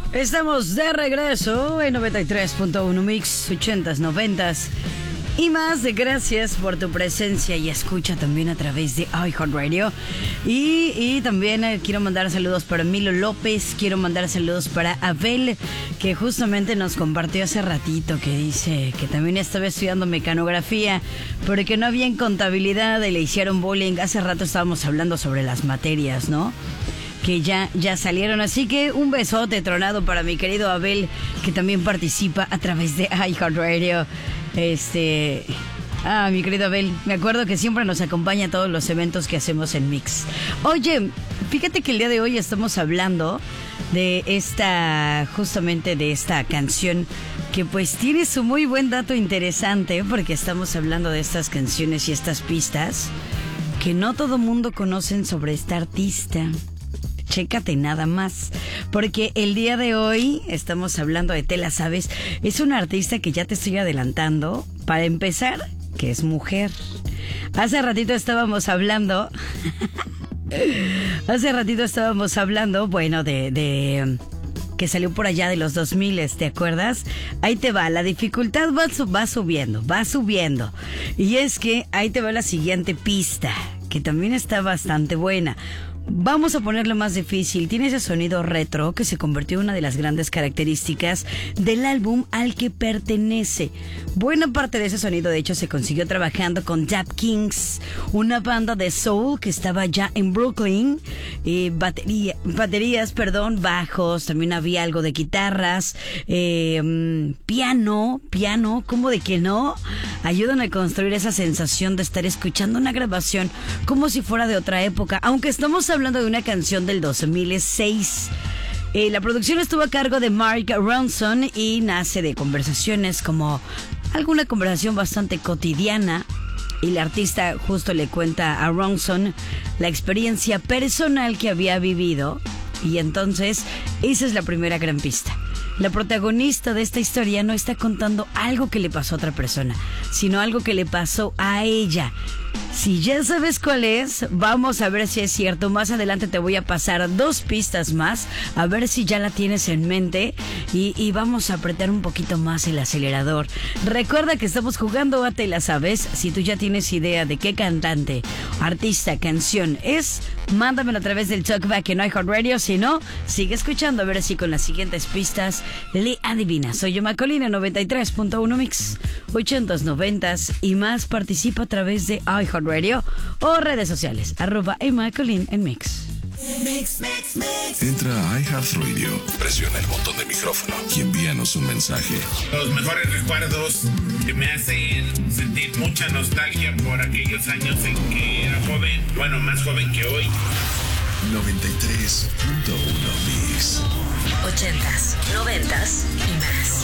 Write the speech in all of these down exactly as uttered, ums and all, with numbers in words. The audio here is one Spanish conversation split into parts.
Estamos de regreso en noventa y tres punto uno Mix, ochentas, noventas y más. De gracias por tu presencia y escucha también a través de iHeartRadio. Y, y también eh, quiero mandar saludos para Milo López, quiero mandar saludos para Abel, que justamente nos compartió hace ratito, que dice que también estaba estudiando mecanografía, porque no había en contabilidad y le hicieron bullying. Hace rato estábamos hablando sobre las materias, ¿no? Que ya, ya salieron, así que un besote tronado para mi querido Abel, que también participa a través de iHeartRadio. Este... Ah, mi querido Abel, me acuerdo que siempre nos acompaña a todos los eventos que hacemos en Mix. Oye, fíjate que el día de hoy estamos hablando de esta, justamente de esta canción, que pues tiene su muy buen dato interesante, porque estamos hablando de estas canciones y estas pistas que no todo mundo conocen sobre esta artista. Chécate nada más, porque el día de hoy estamos hablando de Te La Sabes. Es una artista que ya te estoy adelantando, para empezar, que es mujer. Hace ratito estábamos hablando, hace ratito estábamos hablando, bueno, de, de que salió por allá de los dos mil, ¿te acuerdas? Ahí te va, la dificultad va, va subiendo, va subiendo. Y es que ahí te va la siguiente pista, que también está bastante buena. Vamos a ponerlo más difícil. Tiene ese sonido retro que se convirtió en una de las grandes características del álbum al que pertenece. Buena parte de ese sonido, de hecho, se consiguió trabajando con Dap Kings, una banda de soul que estaba ya en Brooklyn. Eh, batería, baterías, perdón, bajos, también había algo de guitarras, eh, piano, piano, ¿cómo de que no? Ayudan a construir esa sensación de estar escuchando una grabación como si fuera de otra época, aunque estamos hablando de una canción del dos mil seis. Eh, la producción estuvo a cargo de Mark Ronson y nace de conversaciones, como alguna conversación bastante cotidiana, y la artista justo le cuenta a Ronson la experiencia personal que había vivido, y entonces esa es la primera gran pista. La protagonista de esta historia no está contando algo que le pasó a otra persona, sino algo que le pasó a ella. Si ya sabes cuál es, vamos a ver si es cierto. Más adelante te voy a pasar dos pistas más, a ver si ya la tienes en mente, y, y vamos a apretar un poquito más el acelerador. Recuerda que estamos jugando a Te La Sabes. Si tú ya tienes idea de qué cantante, artista, canción es, mándamelo a través del Talkback en iHeartRadio. Si no, sigue escuchando a ver si con las siguientes pistas le adivinas. Soy yo, Macolina, noventa y tres punto uno Mix, ochentas, noventas y más. Participa a través de iHeartRadio o redes sociales, arroba Emacolin en Mix. Mix, mix, mix. Entra a iHeartRadio, presiona el botón de micrófono y envíanos un mensaje. Los mejores recuerdos que me hacen sentir mucha nostalgia por aquellos años en que era joven, bueno, más joven que hoy. noventa y tres punto uno Mix. Ochentas, noventas y más.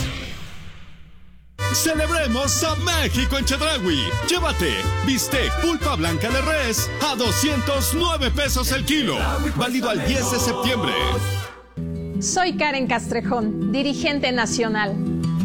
Celebremos a México en Chedraui. Llévate bistec pulpa blanca de res a doscientos nueve pesos el kilo. Válido al diez de septiembre. Soy Karen Castrejón, dirigente nacional.